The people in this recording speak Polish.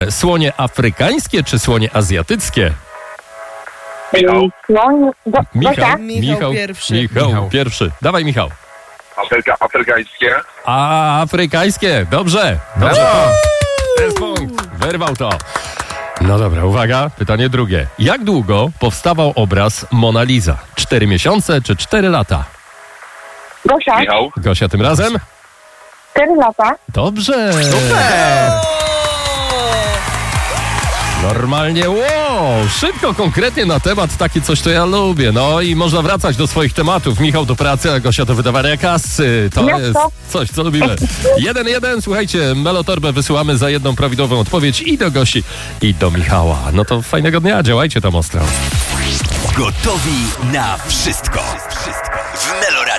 Słonie afrykańskie czy słonie azjatyckie? Michał. Michał. Michał pierwszy. Michał pierwszy. Dawaj, Michał. Afrykańskie. A, afrykańskie. Dobrze. Jest punkt. Wyrwał to. No dobra, uwaga. Pytanie drugie. Jak długo powstawał obraz Mona Lisa? 4 miesiące czy 4 lata? Gosia, Michał. Gosia tym razem? 4 lata. Dobrze. Normalnie, wow, szybko, konkretnie na temat, takie coś to ja lubię. No i można wracać do swoich tematów. Michał do pracy, a Gosia do wydawania kasy. To Miasto. jest coś, co lubimy. 1-1, słuchajcie, Melotorbę wysyłamy za jedną prawidłową odpowiedź i do Gosi, i do Michała. No to fajnego dnia, działajcie tam ostro. Gotowi na wszystko. W Meloradio.